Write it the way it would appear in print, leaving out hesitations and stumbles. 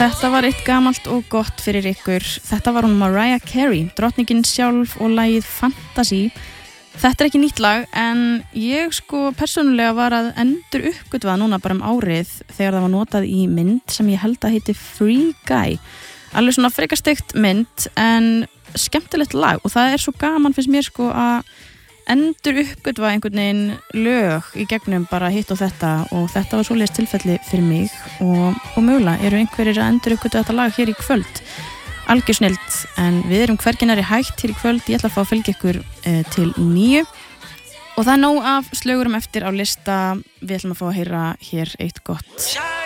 Þetta var eitt gamalt og gott fyrir ykkur. Þetta var hún Mariah Carey, drottningin sjálf og lagið Fantasy. Þetta ekki nýtt lag en ég persónulega var að endur uppgötva núna bara árið þegar það var notað í mynd sem ég held að heiti Free Guy. Alveg svona frekasteikt mynd en skemmtilegt lag og það svo gaman finnst mér að endur uppgötva einhvern veginn lög í gegnum bara hitt og þetta var svoleiðis tilfelli fyrir mig og mögulega eru einhverjir að endur uppgötva þetta lag hér í kvöld. Algjör snillt, en við erum hvergi nærri hægt hér í kvöld. Ég ætla að fá að fylgja ykkur til 9 og það nóg af slögurum eftir á lista. Við ætlum að fá að heyra hér eitt gott